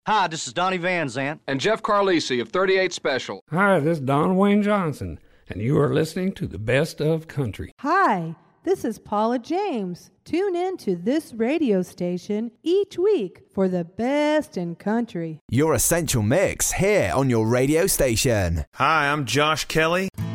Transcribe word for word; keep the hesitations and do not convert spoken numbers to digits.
Hi, this is Donnie Van Zant. And Jeff Carlisi of thirty-eight Special. Hi, this is Don Wayne Johnson, and you are listening to the Best of Country. Hi, this is Paula James. Tune in to this radio station each week for the best in country. Your Essential Mix here on your radio station. Hi, I'm Josh Kelly.